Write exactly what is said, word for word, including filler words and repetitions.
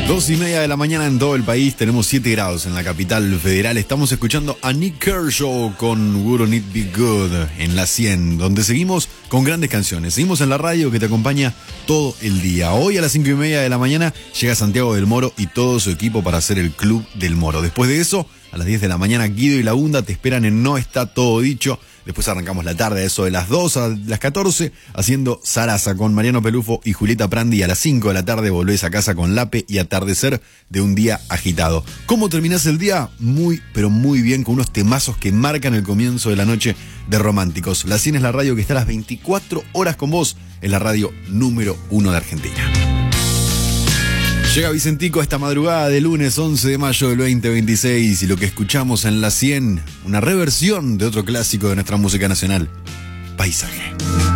Dos y media de la mañana en todo el país, tenemos siete grados en la capital federal. Estamos escuchando a Nik Kershaw con Wouldn't It Be Good en la cien, donde seguimos con grandes canciones. Seguimos en la radio que te acompaña todo el día. Hoy a las cinco y media de la mañana llega Santiago del Moro y todo su equipo para hacer el Club del Moro. Después de eso, a las diez de la mañana, Guido y la Hunda te esperan en No Está Todo Dicho. Después arrancamos la tarde, a eso de las dos a las catorce, haciendo Sarasa con Mariano Pelufo y Julieta Prandi. A las cinco de la tarde volvés a casa con Lape y Atardecer de un día agitado. ¿Cómo terminás el día? Muy, pero muy bien, con unos temazos que marcan el comienzo de la noche de Románticos. La cien es la radio que está a las veinticuatro horas con vos, en la radio número uno de Argentina. Llega Vicentico esta madrugada de lunes once de mayo del veinte veintiséis y lo que escuchamos en la cien, una reversión de otro clásico de nuestra música nacional, Paisaje.